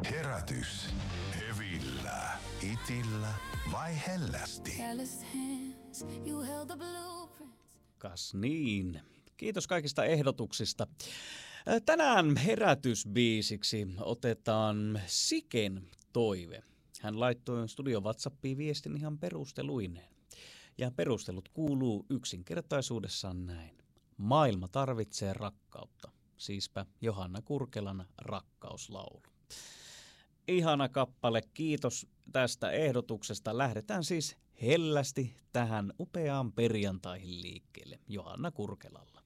Herätys. Hevillä, itillä vai hellästi? Kas niin. Kiitos kaikista ehdotuksista. Tänään herätysbiisiksi otetaan Siken toive. Hän laittoi studio WhatsAppiin viestin ihan perusteluineen. Ja perustelut kuuluu yksinkertaisuudessaan näin. Maailma tarvitsee rakkautta. Siispä Johanna Kurkelan Rakkauslaulu. Ihana kappale, kiitos tästä ehdotuksesta. Lähdetään siis hellästi tähän upeaan perjantaihin liikkeelle Johanna Kurkelalla.